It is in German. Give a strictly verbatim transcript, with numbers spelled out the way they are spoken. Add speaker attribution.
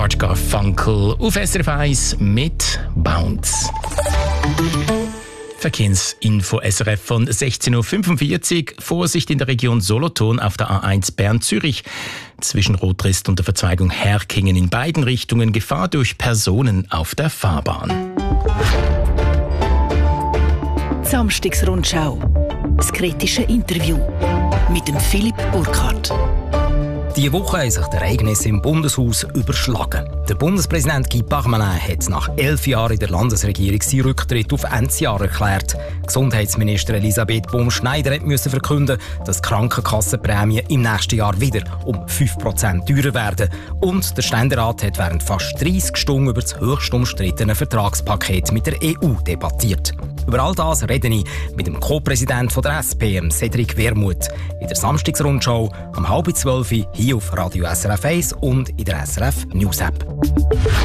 Speaker 1: Art Garfunkel auf S R F eins mit Bounce. Verkehrsinfo S R F von sechzehn Uhr fünfundvierzig. Vorsicht in der Region Solothurn auf der A eins Bern-Zürich. Zwischen Rotrist und der Verzweigung Herkingen in beiden Richtungen Gefahr durch Personen auf der Fahrbahn.
Speaker 2: Samstagsrundschau. Das kritische Interview mit dem Philipp Burkhardt.
Speaker 3: Diese Woche haben sich die Ereignisse im Bundeshaus überschlagen. Der Bundespräsident Guy Parmelin hat nach elf Jahren in der Landesregierung seinen Rücktritt auf Endsjahr erklärt. Gesundheitsministerin Elisabeth Baum-Schneider musste verkünden, dass die Krankenkassenprämien im nächsten Jahr wieder um fünf Prozent teurer werden. Und der Ständerat hat während fast dreissig Stunden über das höchst umstrittene Vertragspaket mit der E U debattiert. Über all das rede ich mit dem Co-Präsidenten der S P, Cedric Wermuth, in der Samstagsrundschau um halb zwölf hier auf Radio S R F eins und in der S R F News App.